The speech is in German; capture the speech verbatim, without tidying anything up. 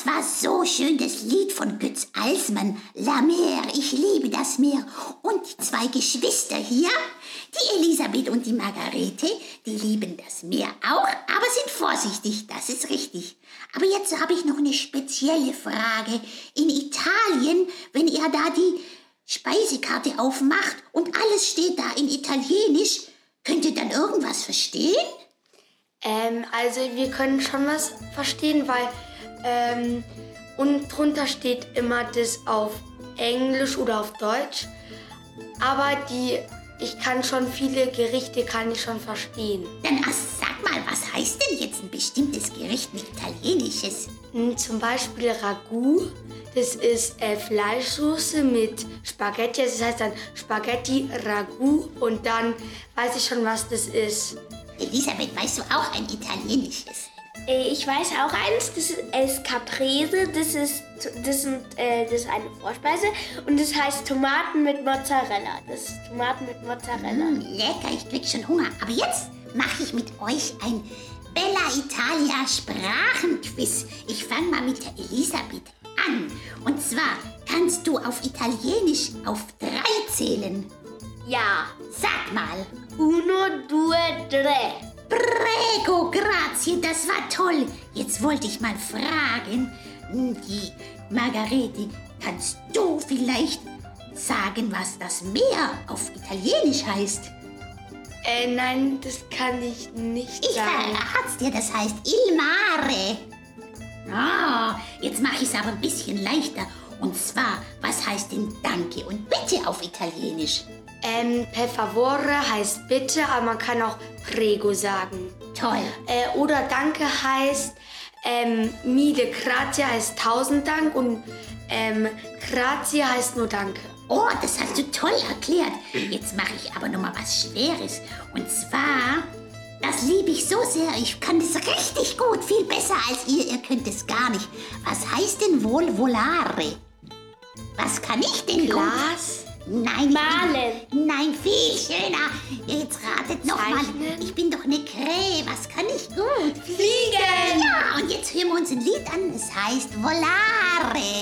Das war so schön, das Lied von Götz Alsmann. La Mer, ich liebe das Meer. Und die zwei Geschwister hier, die Elisabeth und die Margarete, die lieben das Meer auch, aber sind vorsichtig, das ist richtig. Aber jetzt habe ich noch eine spezielle Frage. In Italien, wenn ihr da die Speisekarte aufmacht und alles steht da in Italienisch, könnt ihr dann irgendwas verstehen? Ähm, also wir können schon was verstehen, weil ähm, und drunter steht immer das auf Englisch oder auf Deutsch. Aber die, ich kann schon viele Gerichte kann ich schon verstehen. Dann ach, sag mal, was heißt denn jetzt ein bestimmtes Gericht mit Italienisches? Hm, zum Beispiel Ragout. Das ist äh, Fleischsoße mit Spaghetti. Das heißt dann Spaghetti Ragout und dann weiß ich schon, was das ist. Elisabeth, weißt du auch ein italienisches? Ich weiß auch eins, das ist Escaprese, das ist, das, sind, äh, das ist eine Vorspeise und das heißt Tomaten mit Mozzarella. Das ist Tomaten mit Mozzarella. Mm, lecker, ich krieg schon Hunger. Aber jetzt mache ich mit euch ein Bella Italia Sprachenquiz. Ich fange mal mit der Elisabeth an. Und zwar kannst du auf Italienisch auf drei zählen. Ja. Sag mal. Uno, due, tre. Prego, grazie, das war toll. Jetzt wollte ich mal fragen, die Margarete, kannst du vielleicht sagen, was das Meer auf Italienisch heißt? Äh, nein, das kann ich nicht Ich sagen. verrat's dir, das heißt Il Mare. Ah, jetzt mache ich es aber ein bisschen leichter. Und zwar, was heißt denn Danke und Bitte auf Italienisch? Ähm, per favore heißt bitte, aber man kann auch prego sagen. Toll. Äh, oder Danke heißt, ähm, mille grazie heißt tausend Dank und ähm, grazie heißt nur Danke. Oh, das hast du toll erklärt. Jetzt mache ich aber noch mal was Schweres. Und zwar, das liebe ich so sehr. Ich kann das richtig gut, viel besser als ihr. Ihr könnt es gar nicht. Was heißt denn wohl volare? Was kann ich denn gut? Glas? Nein, Malen. Ich bin, nein, viel schöner. Jetzt ratet noch mal. Zeichnen? Ich bin doch eine Krähe. Was kann ich gut? Fliegen! Ja, und jetzt hören wir uns ein Lied an. Es heißt Volare.